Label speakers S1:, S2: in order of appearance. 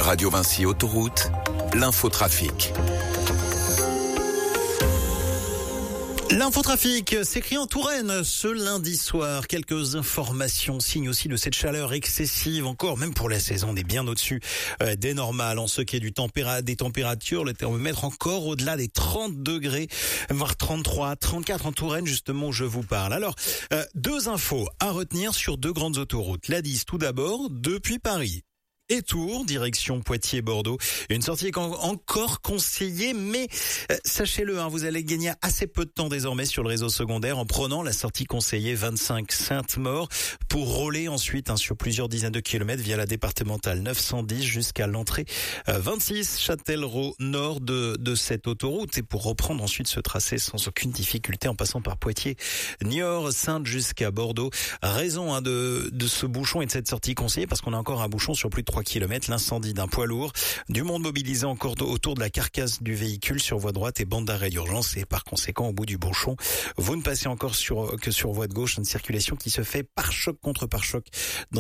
S1: Radio Vinci Autoroute, l'infotrafic.
S2: L'infotrafic s'écrit en Touraine ce lundi soir. Quelques informations, signe aussi de cette chaleur excessive, encore même pour la saison, on est bien au-dessus des normales. En ce qui est des températures, le thermomètre encore au-delà des 30 degrés, voire 33, 34 en Touraine, justement où je vous parle. Alors, deux infos à retenir sur deux grandes autoroutes. La 10 tout d'abord, depuis Paris et Tours, direction Poitiers-Bordeaux. Une sortie est encore conseillée, mais sachez-le, vous allez gagner assez peu de temps désormais sur le réseau secondaire en prenant la sortie conseillée 25 Sainte-Maure pour rouler ensuite sur plusieurs dizaines de kilomètres via la départementale 910 jusqu'à l'entrée 26 Châtellerault nord de cette autoroute et pour reprendre ensuite ce tracé sans aucune difficulté en passant par Poitiers, Niort, Saintes jusqu'à Bordeaux. Raison de ce bouchon et de cette sortie conseillée parce qu'on a encore un bouchon sur plus de 3 km, l'incendie d'un poids lourd, du monde mobilisé encore autour de la carcasse du véhicule sur voie droite et bande d'arrêt d'urgence et par conséquent au bout du bouchon, vous ne passez encore que sur voie de gauche, une circulation qui se fait par choc contre par choc